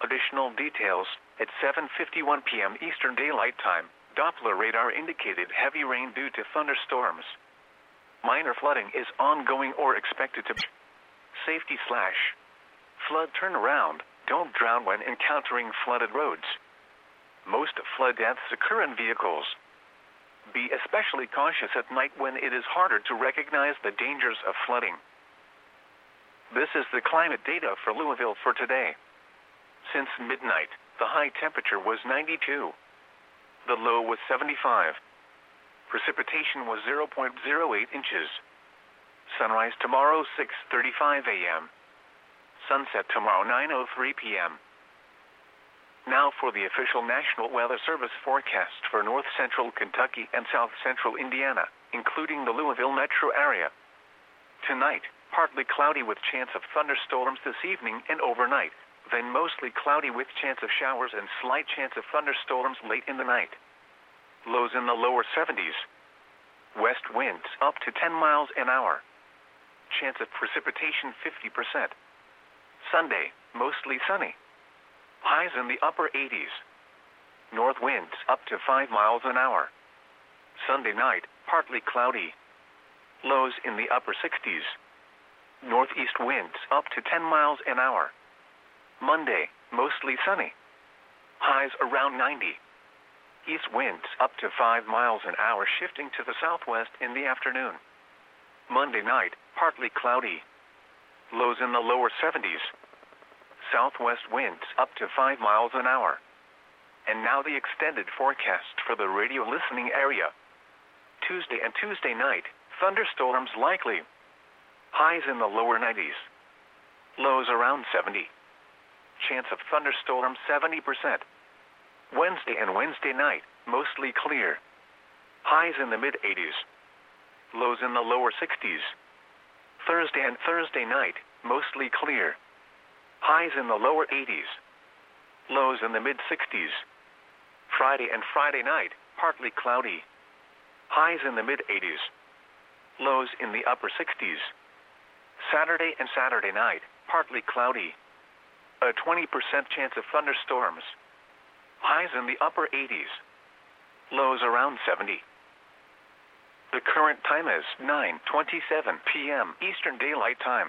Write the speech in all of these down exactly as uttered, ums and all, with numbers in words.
Additional details, at seven fifty-one p m Eastern Daylight Time, Doppler radar indicated heavy rain due to thunderstorms. Minor flooding is ongoing or expected to be. Safety slash flood turnaround, don't drown when encountering flooded roads. Most flood deaths occur in vehicles. Be especially cautious at night when it is harder to recognize the dangers of flooding. This is the climate data for Louisville for today. Since midnight, the high temperature was ninety-two. The low was seventy-five. Precipitation was zero point zero eight inches. Sunrise tomorrow six thirty-five a m Sunset tomorrow nine oh three p m Now for the official National Weather Service forecast for north central Kentucky and south central Indiana, including the Louisville metro area. Tonight, partly cloudy with chance of thunderstorms this evening and overnight, then mostly cloudy with chance of showers and slight chance of thunderstorms late in the night. Lows in the lower seventies. West winds up to ten miles an hour. Chance of precipitation fifty percent. Sunday, mostly sunny. Highs in the upper eighties. North winds up to five miles an hour. Sunday night, partly cloudy. Lows in the upper sixties. Northeast winds up to ten miles an hour. Monday, mostly sunny. Highs around ninety. East winds up to five miles an hour shifting to the southwest in the afternoon. Monday night, partly cloudy. Lows in the lower seventies. Southwest winds up to five miles an hour. And now the extended forecast for the radio listening area. Tuesday and Tuesday night, thunderstorms likely. Highs in the lower nineties. Lows around seventy. Chance of thunderstorms seventy percent. Wednesday and Wednesday night, mostly clear. Highs in the mid eighties. Lows in the lower sixties. Thursday and Thursday night, mostly clear. Highs in the lower eighties. Lows in the mid sixties. Friday and Friday night, partly cloudy. Highs in the mid eighties. Lows in the upper sixties. Saturday and Saturday night, partly cloudy. A twenty percent chance of thunderstorms. Highs in the upper eighties. Lows around seventy. The current time is nine twenty-seven p m Eastern Daylight Time.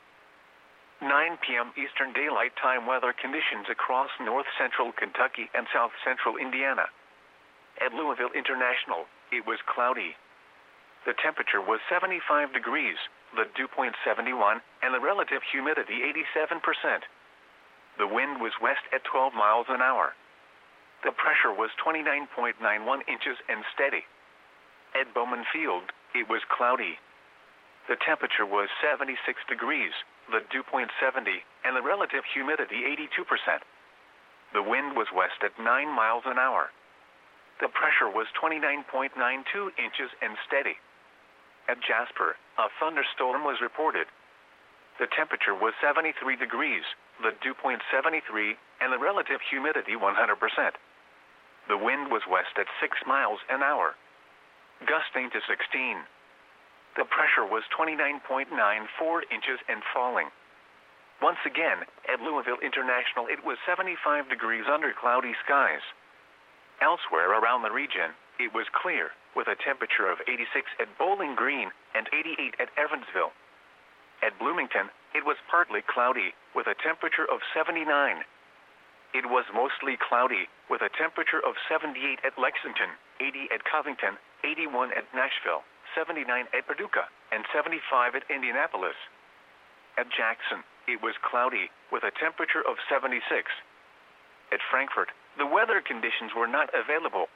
nine p m Eastern Daylight Time weather conditions across north central Kentucky and south central Indiana. At Louisville International, it was cloudy. The temperature was seventy-five degrees, the dew point seventy-one, and the relative humidity eighty-seven percent. The wind was west at twelve miles an hour. The pressure was twenty-nine point nine one inches and steady. At Bowman Field, it was cloudy. The temperature was seventy-six degrees, the dew point seventy, and the relative humidity eighty-two percent. The wind was west at nine miles an hour. The pressure was twenty-nine point nine two inches and steady. At Jasper, a thunderstorm was reported. The temperature was seventy-three degrees, the dew point seventy-three, and the relative humidity one hundred percent. The wind was west at six miles an hour, gusting to sixteen. The pressure was twenty-nine point nine four inches and falling. Once again, at Louisville International it was seventy-five degrees under cloudy skies. Elsewhere around the region, it was clear, with a temperature of eighty-six at Bowling Green and eighty-eight at Evansville. At Bloomington, it was partly cloudy, with a temperature of seventy-nine. It was mostly cloudy, with a temperature of seventy-eight at Lexington, eighty at Covington, eighty-one at Nashville, seventy-nine at Paducah, and seventy-five at Indianapolis. At Jackson, it was cloudy, with a temperature of seventy-six. At Frankfort, the weather conditions were not available.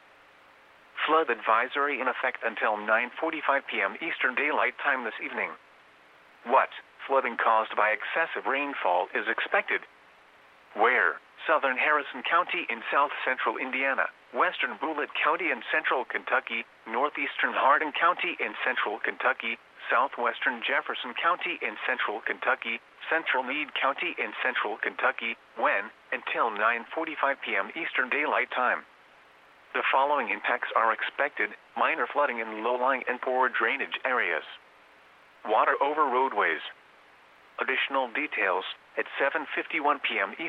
Flood advisory in effect until nine forty-five p m Eastern Daylight Time this evening. What flooding caused by excessive rainfall is expected? Where? Southern Harrison County in south central Indiana, western Bullitt County in central Kentucky, northeastern Hardin County in central Kentucky, southwestern Jefferson County in central Kentucky, central Meade County in central Kentucky. When? Until nine forty-five p m Eastern Daylight Time. The following impacts are expected: minor flooding in low-lying and poor drainage areas. Water over roadways. Additional details at seven fifty-one p m